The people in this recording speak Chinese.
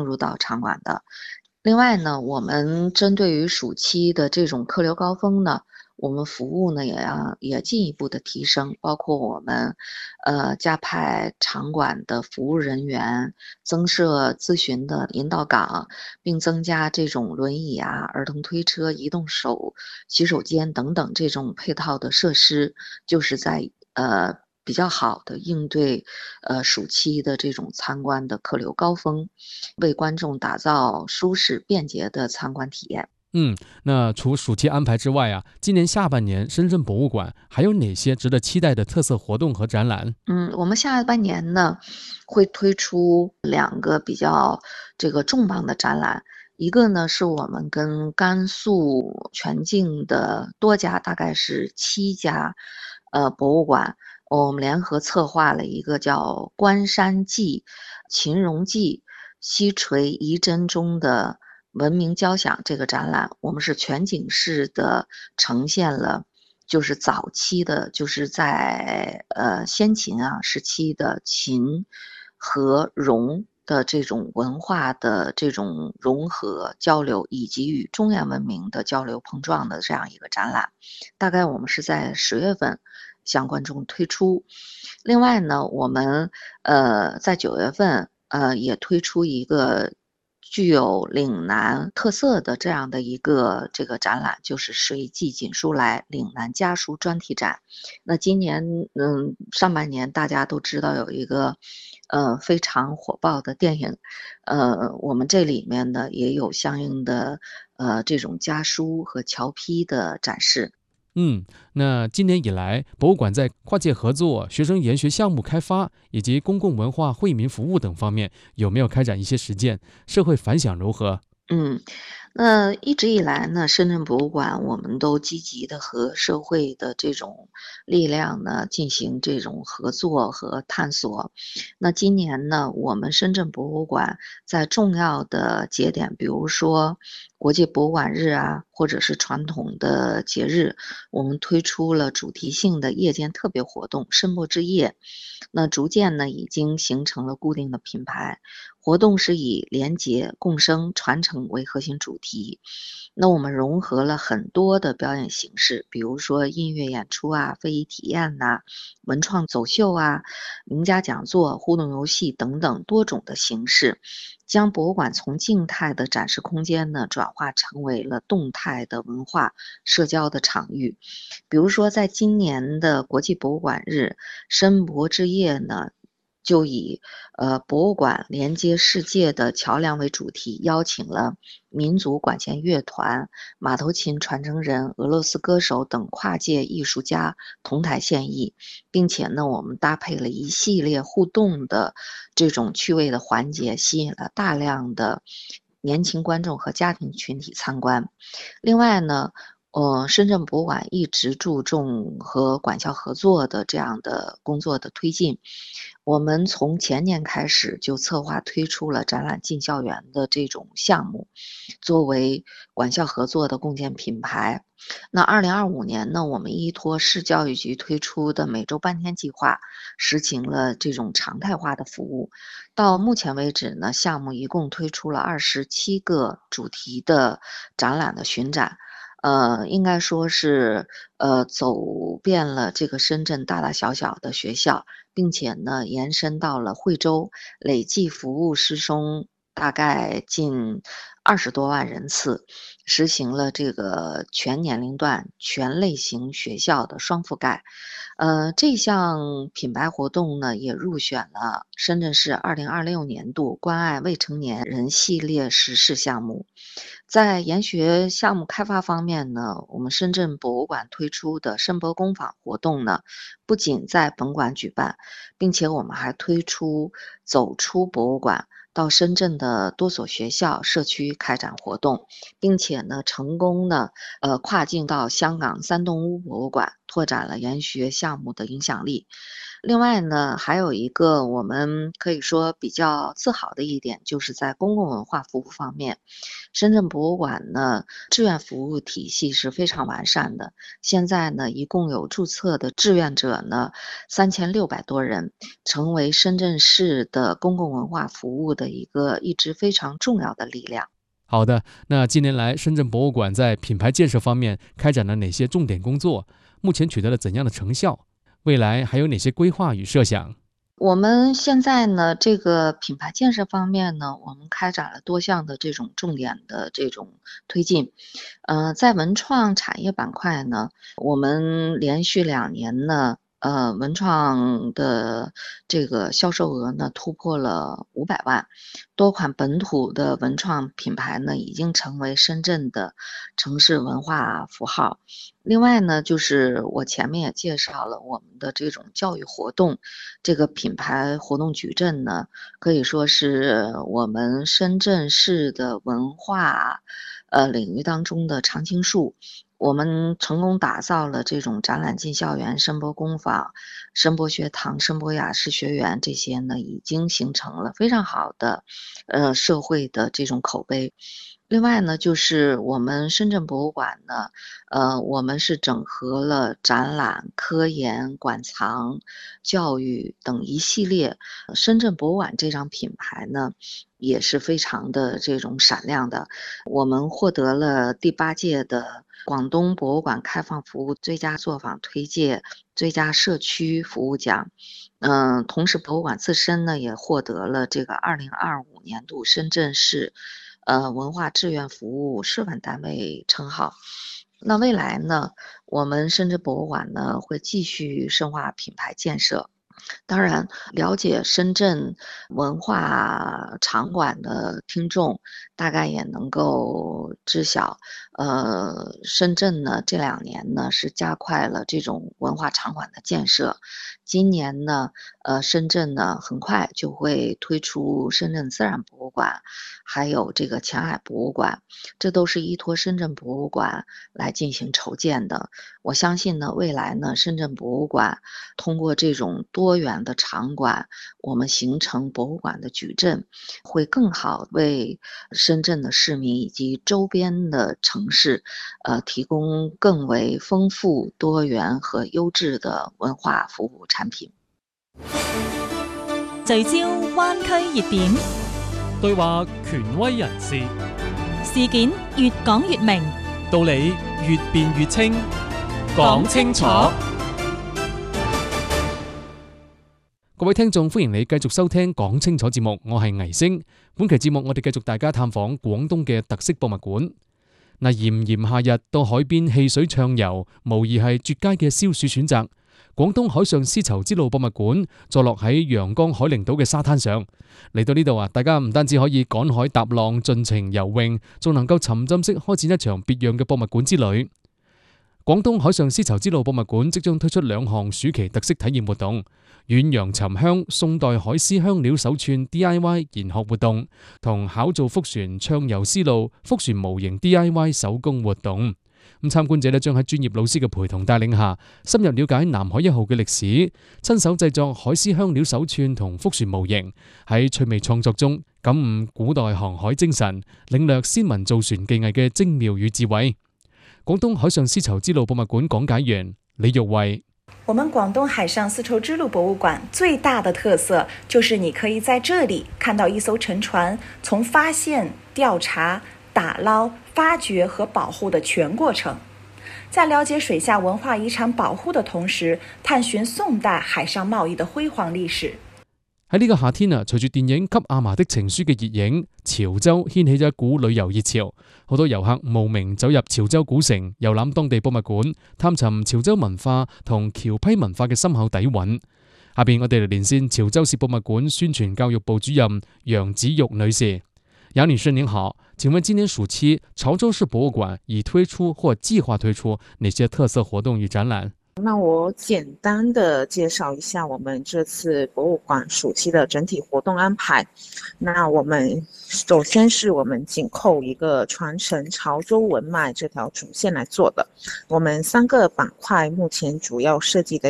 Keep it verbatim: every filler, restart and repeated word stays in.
入到场馆的。另外呢，我们针对于暑期的这种客流高峰呢，我们服务呢也要也进一步的提升，包括我们呃加派场馆的服务人员，增设咨询的引导岗，并增加这种轮椅啊、儿童推车、移动手洗手间等等这种配套的设施，就是在呃比较好的应对呃暑期的这种参观的客流高峰，为观众打造舒适便捷的参观体验。 嗯，那除暑期安排之外啊，今年下半年深圳博物馆还有哪些值得期待的特色活动和展览？ 嗯，我们下半年呢，会推出两个比较这个重磅的展览。一个呢，是我们跟甘肃全境的多家，大概是七家，呃，博物馆，我们联合策划了一个叫《关山记》秦荣记西陲遗珍中的文明交响这个展览。我们是全景式的呈现了就是早期的，就是在呃先秦啊时期的秦和戎的这种文化的这种融合交流，以及与中原文明的交流碰撞的这样一个展览。大概我们是在十月份向观众推出。另外呢，我们呃在九月份呃也推出一个具有岭南特色的这样的一个这个展览，就是“水记锦书来”岭南家书专题展。那今年嗯上半年大家都知道有一个呃非常火爆的电影，呃我们这里面呢也有相应的呃这种家书和桥批的展示。 嗯，那今年以来，博物馆在跨界合作、学生研学项目开发以及公共文化惠民服务等方面，有没有开展一些实践？社会反响如何？ 嗯，那一直以来呢，深圳博物馆我们都积极的和社会的这种力量呢进行这种合作和探索。那今年呢，我们深圳博物馆在重要的节点，比如说国际博物馆日啊，或者是传统的节日，我们推出了主题性的夜间特别活动“深博之夜”。那逐渐呢，已经形成了固定的品牌。活动是以廉洁、共生、传承为核心主题。那我们融合了很多的表演形式，比如说音乐演出啊、非遗体验呐、文创走秀啊、名家讲座、互动游戏等等多种的形式，将博物馆从静态的展示空间呢，转化成为了动态的文化社交的场域。比如说，在今年的国际博物馆日深博之夜呢，就以呃博物馆连接世界的桥梁为主题，邀请了民族管弦乐团、马头琴传承人、俄罗斯歌手等跨界艺术家同台献艺，并且呢，我们搭配了一系列互动的这种趣味的环节，吸引了大量的年轻观众和家庭群体参观。另外呢，呃，深圳博物馆一直注重和管校合作的这样的工作的推进。我们从前年开始就策划推出了展览进校园的这种项目，作为管校合作的共建品牌。那二零二五年呢，我们依托市教育局推出的每周半天计划，实行了这种常态化的服务。到目前为止呢，项目一共推出了二十七个主题的展览的巡展。呃，应该说是呃走遍了这个深圳大大小小的学校，并且呢延伸到了惠州，累计服务师生大概近二十多万人次，实行了这个全年龄段、全类型学校的双覆盖。呃，这项品牌活动呢，也入选了深圳市二零二六年度关爱未成年人系列实事项目。在研学项目开发方面呢，我们深圳博物馆推出的深博工坊活动呢，不仅在本馆举办，并且我们还推出走出博物馆，到深圳的多所学校、社区开展活动，并且呢，成功呢，呃，跨境到香港三洞屋博物馆，拓展了研学项目的影响力。另外呢，还有一个我们可以说比较自豪的一点，就是在公共文化服务方面，深圳博物馆呢志愿服务体系是非常完善的。现在呢，一共有注册的志愿者呢三千六百多人，成为深圳市的公共文化服务的的一个一直非常重要的力量。 好的，那近年来深圳博物馆在品牌建设方面开展了哪些重点工作？目前取得了怎样的成效？未来还有哪些规划与设想？ 我们现在呢，这个品牌建设方面呢，我们开展了多项的这种重点的这种推进。呃，在文创产业板块呢，我们连续两年呢，呃，文创的这个销售额呢突破了五百万，多款本土的文创品牌呢已经成为深圳的城市文化符号。另外呢，就是我前面也介绍了我们的这种教育活动，这个品牌活动矩阵呢，可以说是我们深圳市的文化呃领域当中的常青树。我们成功打造了这种展览进校园、声波工坊、声波学堂、声波雅士学园，这些呢已经形成了非常好的呃社会的这种口碑。另外呢，就是我们深圳博物馆呢，呃，我们是整合了展览、科研、馆藏、教育等一系列。深圳博物馆这张品牌呢，也是非常的这种闪亮的。我们获得了第八届的广东博物馆开放服务最佳作坊推介、最佳社区服务奖。嗯，同时博物馆自身呢，也获得了这个二零二五年度深圳市呃，文化志愿服务示范单位称号。那未来呢，我们深圳博物馆呢会继续深化品牌建设。当然，了解深圳文化场馆的听众，大概也能够知晓，呃，深圳呢这两年呢是加快了这种文化场馆的建设。今年呢，呃，深圳呢很快就会推出深圳自然博物馆，还有这个前海博物馆，这都是依托深圳博物馆来进行筹建的。我相信呢，未来呢，深圳博物馆通过这种多元的场馆，我们形成博物馆的矩阵，会更好为深圳的市民以及周边的城市，呃，提供更为丰富、多元和优质的文化服务产品。 聚焦灣區熱點， 對話權威人士， 事件越講越明， 道理越辯越清，講清楚。 各位聽眾，歡迎你繼續收聽講清楚節目，我係倪星。本期節目我哋繼續大家探訪廣東嘅特色博物館。嗱，炎炎夏日到海邊戲水暢遊，無疑係絕佳嘅消暑選擇。廣東海上絲綢之路博物館坐落喺陽江海陵島嘅沙灘上，嚟到呢度啊，大家唔單止可以趕海踏浪、盡情游泳，仲能夠沉浸式開展一場別樣嘅博物館之旅。廣東海上絲綢之路博物館即將推出兩項暑期特色體驗活動：遠洋沉香宋代海絲香料手串 D I Y 研學活動，同考造福船暢遊絲路福船模型 D I Y 手工活動。咁參觀者咧將喺專業老師嘅陪同帶領下，深入了解南海一號嘅歷史，親手製作海絲香料手串同福船模型，喺趣味創作中感悟古代航海精神，領略先民造船技藝嘅精妙與智慧。廣東海上絲綢之路博物館講解員李玉慧： 我們廣東海上絲綢之路博物館最大的特色就是你可以在這裡看到一艘沉船從發現、調查、打撈、發掘和保護的全過程，在了解水下文化遺產保護的同時，探尋宋代海上貿易的輝煌歷史。 喺呢個夏天啊，隨住電影《給阿嫲的情書》嘅熱映，潮州掀起咗一股旅遊熱潮，好多遊客慕名走入潮州古城，遊覽當地博物館，探尋潮州文化同僑批文化嘅深厚底蘊。下邊我哋嚟連線潮州市博物館宣傳教育部主任楊子玉女士。楊女士您好，請問今年暑期潮州市博物館已推出或計劃推出哪些特色活動與展覽？ 那我簡單的介紹一下我們這次博物館暑期的整體活動安排。那我們首先是我們緊扣一個傳承潮州文脈這條主線來做的。我們三個板塊目前主要設計的